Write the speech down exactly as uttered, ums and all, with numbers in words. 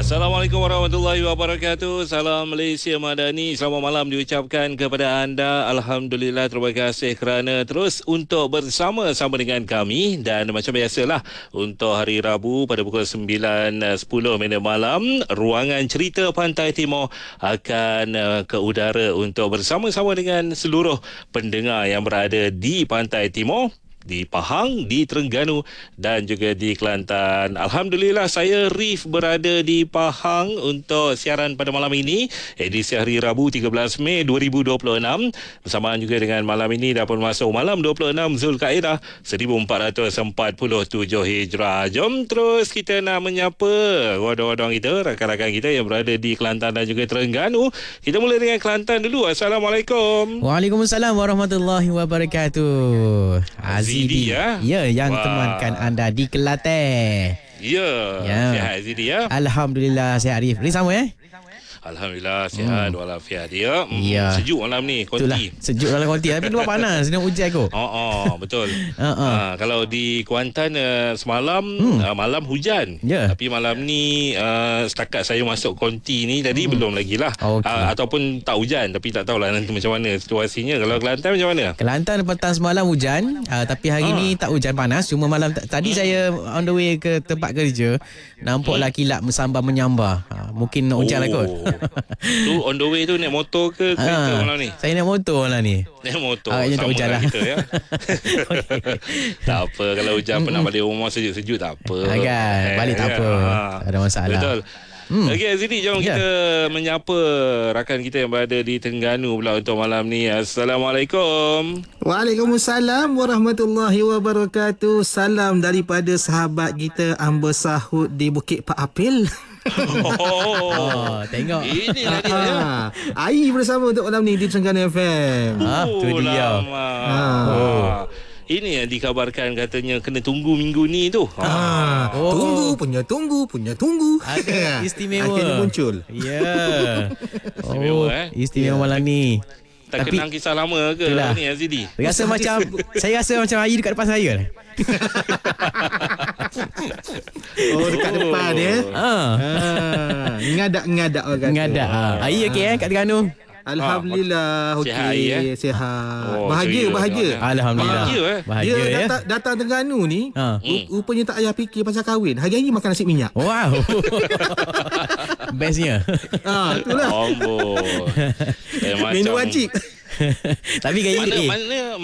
Assalamualaikum warahmatullahi wabarakatuh. Salam Malaysia Madani. Selamat malam diucapkan kepada anda. Alhamdulillah, terima kasih kerana terus untuk bersama-sama dengan kami. Dan macam biasalah, untuk hari Rabu pada pukul sembilan sepuluh minit malam, Ruangan Cerita Pantai Timur akan uh, ke udara untuk bersama-sama dengan seluruh pendengar yang berada di Pantai Timur, di Pahang, di Terengganu dan juga di Kelantan. Alhamdulillah, saya Rif berada di Pahang untuk siaran pada malam ini, edisi hari Rabu tiga belas Mei dua ribu dua puluh enam. Bersamaan juga dengan malam ini dapat masuk malam dua puluh enam Zulkaidah seribu empat ratus empat puluh tujuh Hijrah. Jom terus kita nak menyapa wadang-wadang kita, rakan-rakan kita yang berada di Kelantan dan juga Terengganu. Kita mula dengan Kelantan dulu. Assalamualaikum. Waalaikumsalam warahmatullahi wabarakatuh. Azidi, ya, ya yang Wah. temankan anda di Kelantan. Ya, ya. Sihat Azidi ya. Alhamdulillah sihat Arif. Ni sama eh? Alhamdulillah sihat hmm. walafiat dia. Hmm, ya. Sejuk malam ni, konti. Sejuk dalam konti tapi luar panas, ni hujan ko. Oh, oh betul. uh-uh. uh, kalau di Kuantan uh, semalam hmm. uh, malam hujan. Yeah. Tapi malam ni uh, setakat saya masuk konti ni tadi hmm. belum lagi lah. Okay. Uh, ataupun tak hujan, tapi tak tahulah nanti macam mana situasinya. Kalau Kelantan macam mana? Kelantan petang semalam hujan, uh, tapi hari uh. ni tak hujan panas. Cuma malam t- tadi hmm. saya on the way ke tempat kerja, nampaklah hmm. kilap sambar menyambar. Uh, mungkin nak hujan oh. lah kot. Tu on the way tu naik motor ke kereta ha, malam ni? Saya naik motor malam ni. Naik motor. Ah, sama hujan lah kita ya. Okay. Tak apa, kalau hujan mm-hmm. pernah balik rumah sejuk-sejuk tak apa. Kan, balik tak apa. Ha. Tak ada masalah. Betul. Hmm. Okey Azidi, jom yeah. kita menyapa rakan kita yang berada di Terengganu pula untuk malam ni. Assalamualaikum. Waalaikumsalam warahmatullahi wabarakatuh. Salam daripada sahabat kita Amber Sahut di Bukit Pak Apil. Oh, oh tengok. Inilah dia ya. Ai bersama untuk malam ni di Terengganu F M. Ah, oh, tu dia. Ha. Oh. Ini yang dikabarkan katanya kena tunggu minggu ni tu. Ah, oh. Tunggu punya tunggu punya tunggu. Ada istimewa. Akhirnya muncul. Ya. Yeah. Istimewa oh, eh. Istimewa yeah. malam ni. Tak Tapi, kenang kisah lama ke itulah. Ni Azidi? Rasa macam saya rasa macam air dekat depan saya. Oh, dekat oh. depan ya. Ha. Ah, ngadak-ngadak orang kata. Ngadak. Ha. Air okey eh kat Terengganu. Alhamdulillah okey. Sihat, ya? Sihat. Oh, bahagia, serius, bahagia. Alhamdulillah. Bahagia eh. Bahagia dia ya. datang, datang Terengganu ni, ha. rupanya tak payah fikir pasal kahwin. Hari-hari makan nasi minyak. Wow. Bestnya. Ah, itulah. Amboi. Menu wajib. Tapi gaya mana, mana